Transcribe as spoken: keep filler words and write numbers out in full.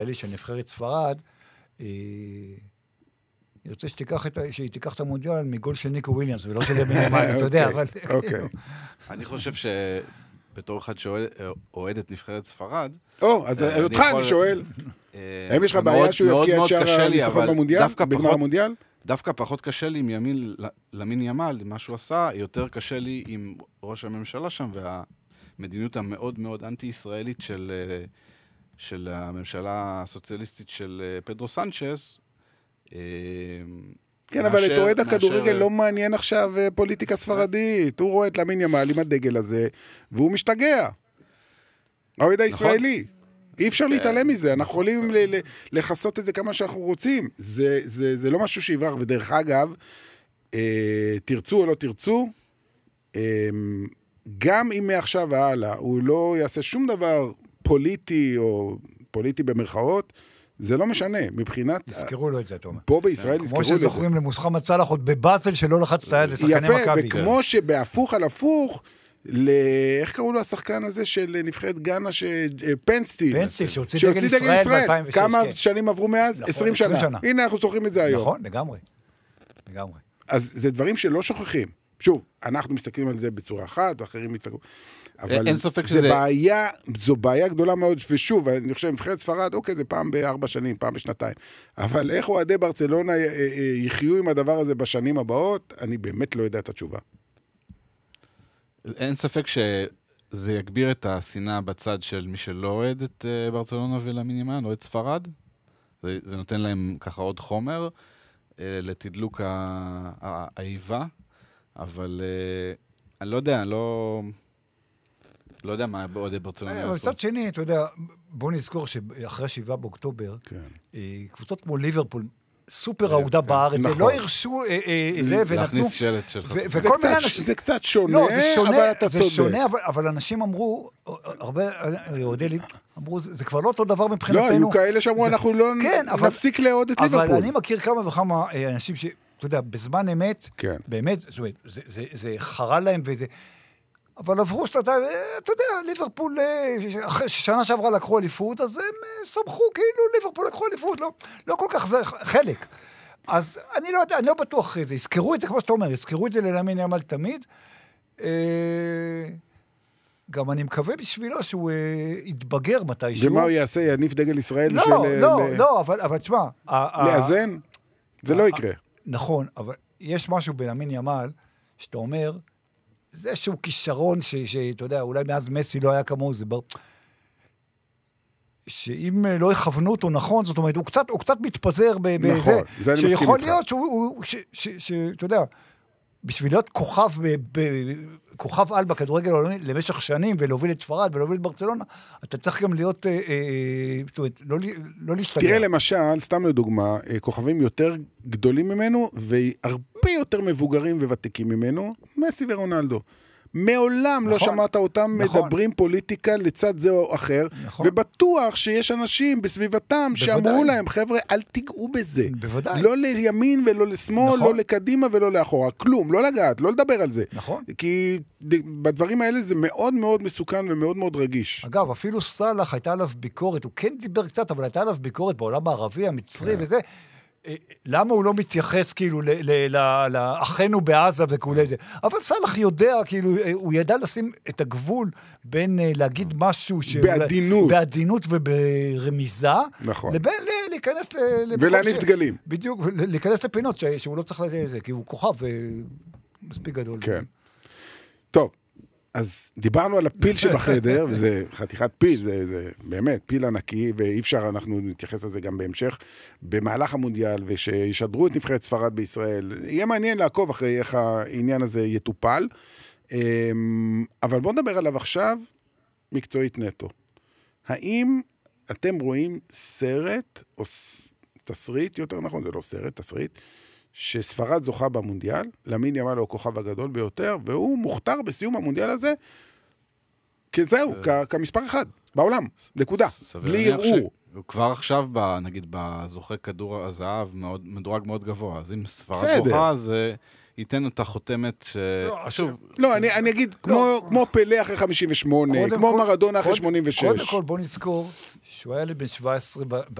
אלי של נבחרת ספרד, ירצה שהיא תיקח את המונדיאל מגול של ניקו וויליאמס, ולא של ימין ימין, אתה יודע, אבל... אוקיי. אני חושב שבתור אחד שאוהד את נבחרת ספרד... או, אז אותך אני שואל, האם יש לך בעיה שהוא יפקיע את שער הניצחון במונדיאל, בגמר המונדיאל? דווקא פחות קשה לי עם ימין למין ימל, מה שהוא עשה, יותר קשה לי עם ראש הממשלה שם, והמדיניות המאוד מאוד אנטי-ישראלית של, של הממשלה הסוציאליסטית של פדרו סנצ'ס. כן, אבל את אוהד הכדורגל לא מעניין עכשיו פוליטיקה ספרדית. הוא רואה את למין ימל עם הדגל הזה, והוא משתגע. האוהד הישראלי. אי אפשר להתעלם מזה, אנחנו יכולים לחסות את זה כמה שאנחנו רוצים. זה, זה, זה לא משהו שיברח, ודרך אגב, אה, תרצו או לא תרצו, אה, גם אם מעכשיו והלאה, הוא לא יעשה שום דבר פוליטי, או פוליטי במרכאות, זה לא משנה, מבחינת... יזכרו לו את זה, תומר. פה בישראל יזכרו את זה. כמו שזוכרים למוחמד סלאח עוד בבאזל שלא לחץ את היד לשחקני מכבי. יפה, וכמו שבהפוך על הפוך, איך קראו לו השחקן הזה של נבחרת גאנה, פנסטיל, פנסטיל, שהוציא דגל ישראל ב-אלפיים ושש. כמה שנים עברו מאז? עשרים שנה. הנה, אנחנו זוכרים את זה היום. נכון, לגמרי. לגמרי. אז זה דברים שלא שוכחים. שוב, אנחנו מסתכלים על זה בצורה אחת, ואחרים יצטרכו. אבל זה בעיה, זו בעיה גדולה מאוד, ושוב, אני חושב, נבחרת ספרד, אוקיי, זה פעם בארבע שנים, פעם בשנתיים. אבל איך אוהדי ברצלונה יחיו עם הדבר הזה בשנים הבאות, אני באמת לא יודע את התשובה. אין ספק שזה יגביר את השנאה בצד של מי שלא אוהד את ברצלונה ולמין ימל, או את ספרד. זה, זה נותן להם ככה עוד חומר לתדלוק האיבה, אבל אני לא יודע, אני לא, לא יודע מה אוהדי ברצלונה יעשו. בצד שני, אתה יודע, בוא נזכור שאחרי שבעה באוקטובר, קבוצות כמו ליברפול, סופר העובדה בארץ, לא הרשו זה ונתנו... זה קצת שונה, אבל אתה צודק. זה שונה, אבל אנשים אמרו, הרבה אוהדים אמרו, זה כבר לא אותו דבר מבחינתנו. לא, היו כאלה שאמרו, אנחנו לא נפסיק לעוד את ליברפול. אבל אני מכיר כמה וכמה אנשים ש... אתה יודע, בזמן אמת, באמת, זה חרה להם וזה... אבל עברו שאתה, אתה יודע, ליברפול, שנה שעברה לקחו אליפות, אז הם סמכו כאילו ליברפול לקחו אליפות, לא, לא כל כך זה חלק. אז אני לא יודע, אני לא בטוח זה, יזכרו את זה כמו שאתה אומר, יזכרו את זה ללמין ימל תמיד. גם אני מקווה בשבילו שהוא יתבגר מתישהו. ומה הוא יעשה, יניף דגל ישראל? לא, לא, לא, אבל תשמע. לאזן? זה לא יקרה. נכון, אבל יש משהו בלמין ימל, שאתה אומר, זה איזשהו כישרון שאתה יודע, אולי מאז מסי לא היה כמוהו, זה בר... שאם לא יכוונו אותו נכון, זאת אומרת, הוא קצת, הוא קצת מתפזר בזה, נכון, זה אני מסכים איתך. שיכול להיות שהוא, שאתה יודע, בשביל להיות כוכב, כוכב על בכדורגל למשך שנים, ולהוביל את ספרד, ולהוביל את ברצלונה, אתה צריך גם להיות, זאת אומרת, לא להשתגע. תראה למשל, סתם לדוגמה, כוכבים יותר גדולים ממנו, והרבה יותר מבוגרים וותיקים ממנו, מסי ורונלדו. מעולם לא שמעת אותם מדברים פוליטיקה לצד זה או אחר, ובטוח שיש אנשים בסביבתם שאמרו להם, חבר'ה, אל תיגעו בזה. לא לימין ולא לשמאל, לא לקדימה ולא לאחורה. כלום, לא לגעת, לא לדבר על זה. כי בדברים האלה זה מאוד מאוד מסוכן ומאוד מאוד רגיש. אגב, אפילו סלאח הייתה עליו ביקורת, הוא כן דיבר קצת, אבל הייתה עליו ביקורת בעולם הערבי, המצרי וזה. למה הוא לא מתייחס כאילו לאחינו בעזה וכולי זה? אבל סלאח יודע, כאילו, הוא ידע לשים את הגבול בין להגיד משהו בעדינות, בעדינות וברמיזה, לבין להיכנס ולהניף דגלים. בדיוק, להיכנס לפינות שהוא לא צריך לזה, כי הוא כוכב מספיק גדול. כן. טוב. אז דיברנו על הפיל שבחדר, וזה חתיכת פיל, זה, זה באמת פיל ענקי, ואי אפשר, אנחנו נתייחס לזה גם בהמשך, במהלך המונדיאל, ושישדרו את נבחרת ספרד בישראל. יהיה מעניין לעקוב אחרי איך העניין הזה יטופל, אבל בואו נדבר עליו עכשיו, מקצועית נטו. האם אתם רואים סרט, או תסריט, יותר נכון, זה לא סרט, תסריט, שספרד זוכה במונדיאל, למין ימל הוא הכוכב הגדול ביותר, והוא מוכתר בסיום המונדיאל הזה, כזהו, כמספר אחד, בעולם, נקודה, בלי ערעור. כבר עכשיו, נגיד, בזוכה כדור הזהב, מדורג מאוד גבוה, אז אם ספרד זוכה, אז ייתן את החותמת ש... שוב... לא, אני אגיד, כמו פלא אחרי חמישים ושמונה, כמו מרדונה אחרי שמונים ושש. קודם כל, בוא נזכור שהוא היה לבן שבע עשרה